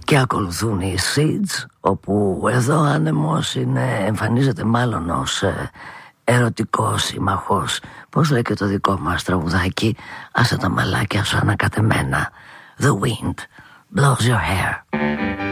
Και ακολουθούν οι Seeds, όπου εδώ ο άνεμος εμφανίζεται μάλλον ως ερωτικός συμμαχός. Πώς λέει και το δικό μας τραγουδάκι, άσε τα μαλάκια σου ανακατεμένα. The wind blows your hair.